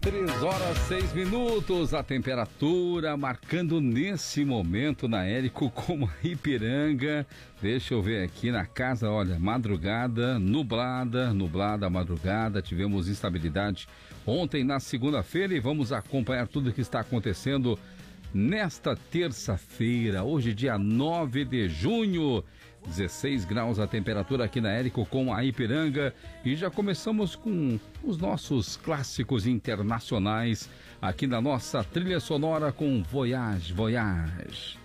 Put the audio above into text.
3 horas 6 minutos, a temperatura marcando nesse momento na Érico como a Ipiranga. Deixa eu ver aqui na casa, olha, madrugada, nublada a madrugada, tivemos instabilidade ontem na segunda-feira e vamos acompanhar tudo o que está acontecendo nesta terça-feira, hoje dia 9 de junho. 16 graus a temperatura aqui na Érico com a Ipiranga e já começamos com os nossos clássicos internacionais aqui na nossa trilha sonora com Voyage, Voyage.